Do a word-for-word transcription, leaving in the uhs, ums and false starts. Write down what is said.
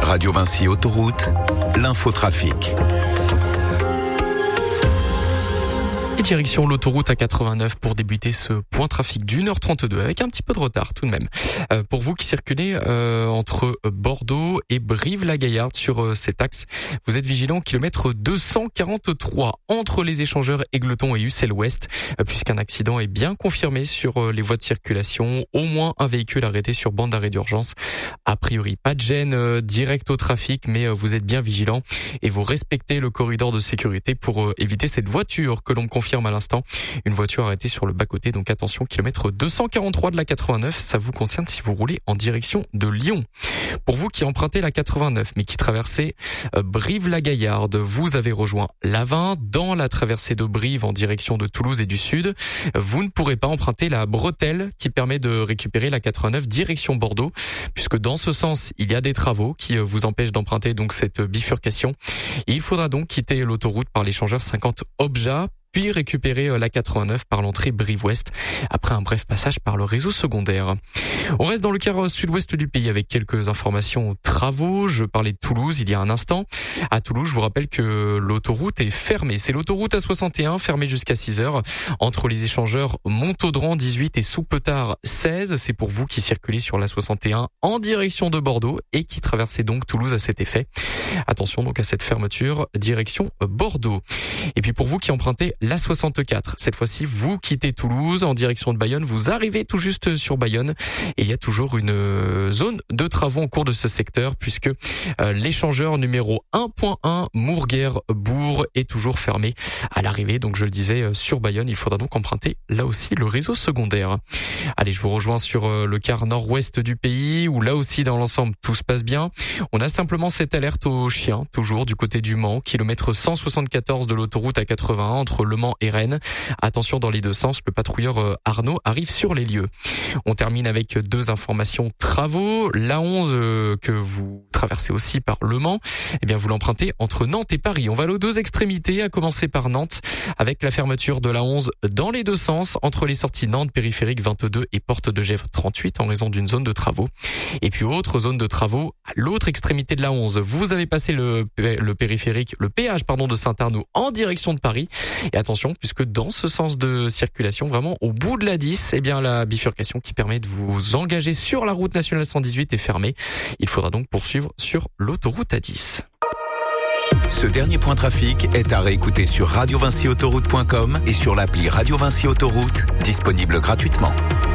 Radio Vinci Autoroute, l'infotrafic. Et direction l'autoroute A quatre-vingt-neuf pour débuter ce point trafic d'une heure trente-deux avec un petit peu de retard tout de même. Euh, pour vous qui circulez euh, entre Bordeaux et Brive-la-Gaillarde sur euh, cet axe, vous êtes vigilants au kilomètre deux cent quarante-trois entre les échangeurs Égletons et Ussel Ouest, euh, puisqu'un accident est bien confirmé sur euh, les voies de circulation. Au moins un véhicule arrêté sur bande d'arrêt d'urgence. A priori, pas de gêne euh, direct au trafic, mais euh, vous êtes bien vigilants et vous respectez le corridor de sécurité pour euh, éviter cette voiture que l'on me confirme à l'instant. Une voiture arrêtée sur le bas-côté, donc attention, kilomètre deux cent quarante-trois de la quatre-vingt-neuf, ça vous concerne si vous roulez en direction de Lyon. Pour vous qui empruntez la quatre-vingt-neuf, mais qui traversez euh, Brive-la-Gaillarde, vous avez rejoint l'A vingt dans la traversée de Brive en direction de Toulouse et du Sud. Vous ne pourrez pas emprunter la bretelle qui permet de récupérer la quatre-vingt-neuf direction Bordeaux, puisque dans ce sens, il y a des travaux qui euh, vous empêchent d'emprunter donc cette bifurcation. Il faudra donc quitter l'autoroute par l'échangeur cinquante Obja, puis récupérer la quatre-vingt-neuf par l'entrée Brive-Ouest après un bref passage par le réseau secondaire. On reste dans le quart sud-ouest du pays avec quelques informations travaux. Je parlais de Toulouse il y a un instant. À Toulouse, je vous rappelle que l'autoroute est fermée. C'est l'autoroute A soixante et un fermée jusqu'à six heures entre les échangeurs Montaudran dix-huit et Soupetard seize. C'est pour vous qui circulez sur l'A soixante et un en direction de Bordeaux et qui traversez donc Toulouse à cet effet. Attention donc à cette fermeture direction Bordeaux. Et puis pour vous qui empruntez l'A soixante-quatre. Cette fois-ci, vous quittez Toulouse en direction de Bayonne. Vous arrivez tout juste sur Bayonne. Et il y a toujours une zone de travaux en cours de ce secteur puisque euh, l'échangeur numéro un point un Mourguer-Bourg est toujours fermé à l'arrivée. Donc je le disais, sur Bayonne, il faudra donc emprunter là aussi le réseau secondaire. Allez, je vous rejoins sur euh, le quart nord-ouest du pays où là aussi dans l'ensemble tout se passe bien. On a simplement cette alerte aux chiens, toujours du côté du Mans, kilomètre cent soixante-quatorze de l'autoroute A quatre-vingt-un entre Le Mans et Rennes. Attention dans les deux sens, le patrouilleur Arnaud arrive sur les lieux. On termine avec deux informations travaux. l'A onze euh, que vous traversez aussi par Le Mans, eh bien vous l'empruntez entre Nantes et Paris. On va aux deux extrémités, à commencer par Nantes, avec la fermeture de l'A onze dans les deux sens, entre les sorties Nantes, périphérique vingt-deux et porte de Gesvres trente-huit en raison d'une zone de travaux. Et puis autre zone de travaux, à l'autre extrémité de l'A onze. Vous avez passé le, le périphérique, le péage pardon de Saint-Arnaud en direction de Paris. Et attention, puisque dans ce sens de circulation, vraiment au bout de la dix, eh bien la bifurcation qui permet de vous engager sur la route nationale cent dix-huit est fermée. Il faudra donc poursuivre sur l'autoroute A dix. Ce dernier point trafic est à réécouter sur radio vinci autoroute point com et sur l'appli Radio Vinci Autoroute, disponible gratuitement.